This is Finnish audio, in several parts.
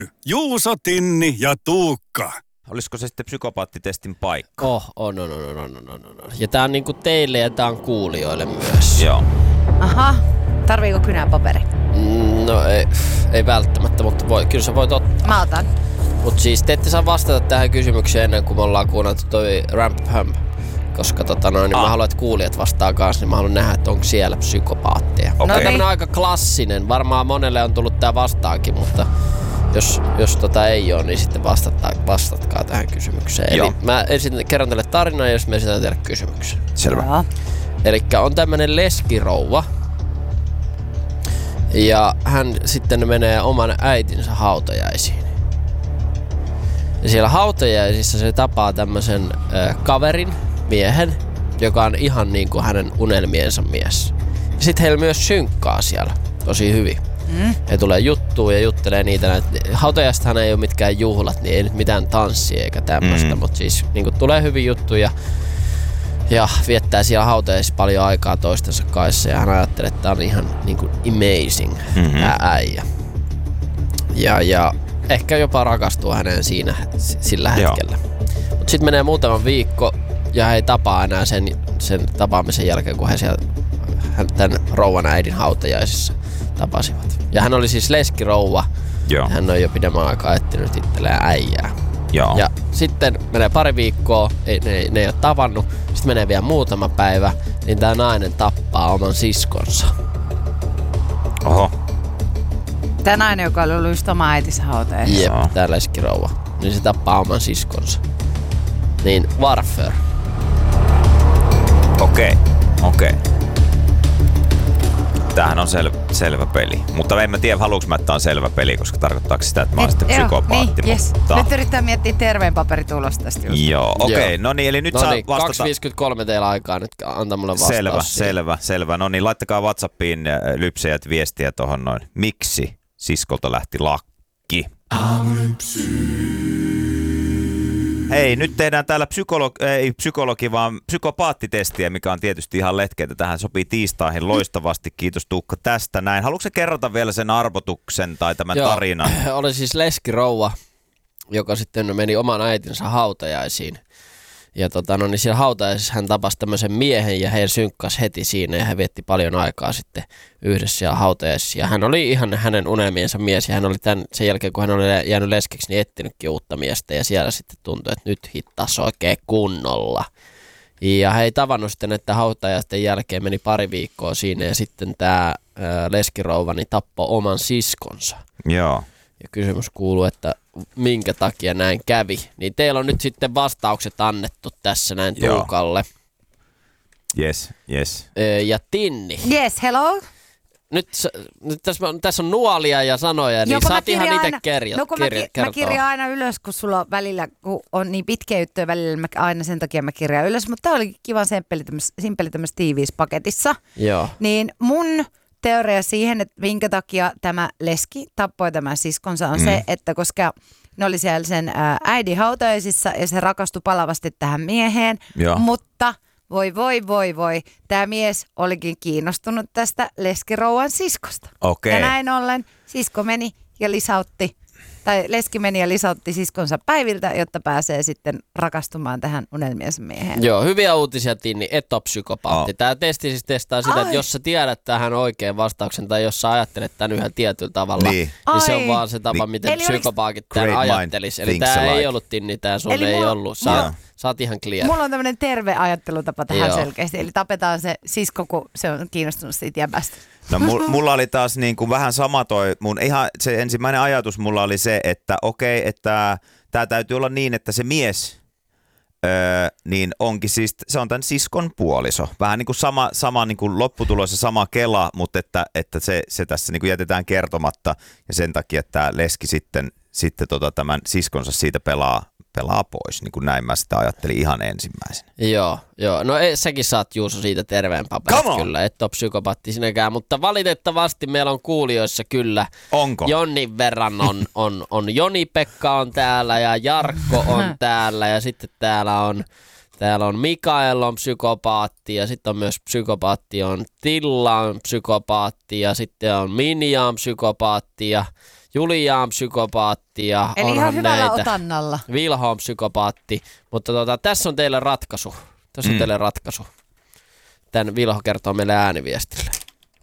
Juuso, Tinni ja Tuukka. Olisiko se sitten psykopaattitestin paikka? On. Ja tää on niinku teille ja tää on kuulijoille myös. Joo. Aha, tarviiko kynäpaperi? No ei välttämättä, mutta kyllä sä voit ottaa. Mä otan. Mut siis te ette saa vastata tähän kysymykseen ennen kuin me ollaan kuunneltu toi Ramp Hum. Koska niin mä haluan, että kuulijat vastaa kanssa, niin mä haluan nähdä, että onko siellä psykopaatteja. Okay. Tää on tämmönen aika klassinen. Varmaan monelle on tullut tää vastaankin, mutta jos ei ole, niin sitten vastatkaa tähän kysymykseen. Joo. Eli mä kerron teille tarinan ja jos mä esitän teille kysymyksen. Selvä. Joo. Elikkä on tämmönen leskirouva. Ja hän sitten menee oman äitinsä hautajaisiin. Ja siellä hautajaisissa se tapaa tämmösen kaverin, miehen, joka on ihan niin kuin hänen unelmiensa mies. Ja sit heillä myös synkkaa siellä tosi hyvin. He tulee juttuun ja juttelee niitä. Hautajaistahan ei ole mitkään juhlat, niin ei nyt mitään tanssia eikä tämmöstä, mutta siis niin kuin tulee hyvin juttuja ja viettää siellä hautajaisissa paljon aikaa toistensa kanssa ja hän ajattelee, että tää on ihan niin kuin amazing tää äijä. Ja ehkä jopa rakastuu häneen sillä hetkellä. Mut sit menee muutama viikko ja he ei tapaa enää sen tapaamisen jälkeen, kun he siellä tämän rouvan äidin hautajaisissa tapasivat. Ja hän oli siis leskirouva. Joo. Hän on jo pidemmän aikaa etsinyt itselleen äijää. Joo. Ja sitten menee pari viikkoa, ne ei ole tavannut. Sitten menee vielä muutama päivä, niin tää nainen tappaa oman siskonsa. Oho. Tää nainen, joka oli ollut just oma äitinsä hautajaisissa. Jep, tää leskirouva. Niin se tappaa oman siskonsa. Niin Warfare. Okei. Tämähän on selvä peli. Mutta en mä tiedä, haluuks mä, että on selvä peli, koska tarkoittaako sitä, että mä oon sitten psykopaatti. Niin, yes. Mutta... Nyt yrittää miettiä terveen paperitulosta tästä just. Joo, okei. No niin, eli nyt saa vastata. 2.53 teillä aikaa nyt antaa mulle vastaus. Selvä. No niin, laittakaa WhatsAppiin lypsejät viestiä tohon noin. Miksi siskolta lähti lakki? Hei, nyt tehdään täällä psykologi, vaan psykopaattitestiä, mikä on tietysti ihan letkeitä. Tähän sopii tiistaihin loistavasti. Kiitos Tuukka tästä. Näin. Haluatko sä kerrata vielä sen arvotuksen tai tämän tarinan? Oli siis leskirouva, joka sitten meni oman äitinsä hautajaisiin. Ja niin siellä hautajaisissa hän tapasi tämmöisen miehen ja he synkkas heti siinä ja he vietti paljon aikaa sitten yhdessä siellä hautajaisissa. Ja hän oli ihan hänen unelmiensa mies ja hän oli sen jälkeen, kun hän oli jäänyt leskeksi, niin etsinytkin uutta miestä ja siellä sitten tuntui, että nyt hittas oikein kunnolla. Ja he ei tavannut sitten, että hautajaisten jälkeen meni pari viikkoa siinä ja sitten tämä leskirouva niin tappoi oman siskonsa. Joo. Ja kysymys kuuluu, että minkä takia näin kävi. Niin teillä on nyt sitten vastaukset annettu tässä näin Tuukalle. Yes. Ja Tinni. Yes, hello. Nyt tässä on nuolia ja sanoja, niin saat ihan itse kertoa. No kun mä kirjaan aina ylös, kun sulla on välillä, kun on niin pitkä juttuja välillä, aina sen takia mä kirjaan ylös. Mutta tää olikin kiva simpeli tämmöisessä tiiviissä paketissa. Joo. Niin mun teoria siihen, että minkä takia tämä leski tappoi tämän siskonsa on se, että koska ne oli siellä sen äidin hautajaisissa ja se rakastui palavasti tähän mieheen, mutta voi, tämä mies olikin kiinnostunut tästä leskirouvan siskosta. Okay. Ja näin ollen sisko meni ja leski meni ja lisautti siskonsa päiviltä, jotta pääsee sitten rakastumaan tähän unelmiensa mieheen. Joo, hyviä uutisia Tinni, et ole psykopaatti. Tämä testi siis testaa sitä, että jos sä tiedät tähän oikein vastauksen tai jos sä ajattelet tämän yhden tietyllä tavalla, niin se on vaan se tapa, miten psykopaakit tämän ajattelisi. Eli tämä ei ollut Tinni, tämä sun ei ollut. Sä oot ihan clear. Mulla on tämmöinen terve ajattelutapa tähän selkeästi. Eli tapetaan se sisko, kun se on kiinnostunut siitä jäbästä. No mulla oli taas niin kuin vähän sama se ensimmäinen ajatus mulla oli se, että okei, että tää täytyy olla niin, että se mies niin onkin siis, se on tämän siskon puoliso. Vähän niin kuin sama niin kuin lopputulos ja sama kela, mutta että se tässä niin kuin jätetään kertomatta ja sen takia, että tämä leski sitten tämän siskonsa siitä pelaa pois, niin kuin näin mä sitä ajattelin ihan ensimmäisenä. Joo. No säkin saat Juuso siitä terveen paperit kyllä, et ole psykopaatti sinäkään, mutta valitettavasti meillä on kuulijoissa kyllä. Onko? Jonnin verran on Joni-Pekka on täällä ja Jarkko on täällä ja sitten täällä on Mikael on psykopaatti ja sitten on myös psykopaatti, on Tilla on psykopaatti ja sitten on Minja on psykopaatti ja Julia on psykopaatti ja Eli ihan onhan hyvällä näitä. otannalla. Vilho on psykopaatti, mutta tässä on teille ratkaisu. Tässä on teille ratkaisu. Tän Vilho kertoo meille ääniviestille.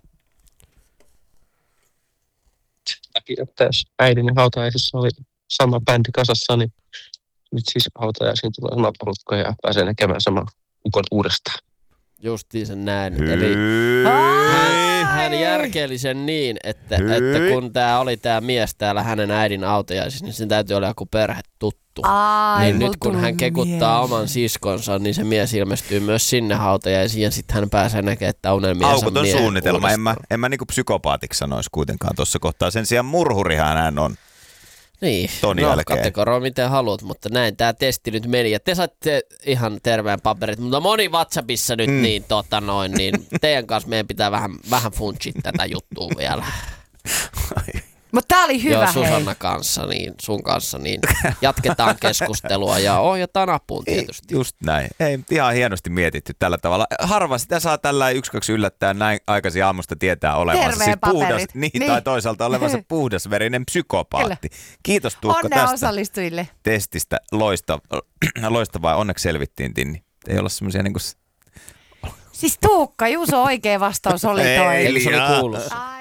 Että jos äidin hautajaisissa oli sama bändi kasassa, niin nyt siis hautajaisiin tulee sama porukka ja pääsee näkemään saman ukon uudestaan. Justiin sen näin. Eli hän järkeili sen niin, että kun tää oli tää mies täällä hänen äidin hautajaisissa, niin sen täytyy olla joku perhetuttu. Niin nyt kun hän kekuttaa oman siskonsa, niin se mies ilmestyy myös sinne hautajaisiin ja sitten hän pääsee näkemään, että unelmiensa Aukoton miehen suunnitelma. uudestaan. En mä niinku psykopaatiksi sanoisi kuitenkaan tuossa kohtaa. Sen sijaan murhurihan hän on. Niin, ton jälkeen. kategoroi miten haluat, mutta näin tämä testi nyt meni. Ja te saitte ihan terveen paperit, mutta moni WhatsAppissa nyt niin teidän kanssa meidän pitää vähän funtsia tätä juttua vielä. Mutta tää oli hyvä, Joo, hei. Susanna kanssa, niin sun kanssa, niin jatketaan keskustelua ja ohjataan apuun tietysti. Just näin. Ei, ihan hienosti mietitty tällä tavalla. Harva sitä saa tällä 1-2 yllättää näin aikaisin aamusta tietää olevansa. Terveen Siis puhdas, paperit. niin, tai toisaalta olevansa puhdasverinen psykopaatti. Kiitos Tuukka Onnea tästä osallistujille. testistä. Loistavaa. Onneksi selvittiin, Tinni. Ei olla semmoisia niinku... Siis Tuukka, Juuso oikea vastaus oli toi. Eikö se oli kuullut? Ai.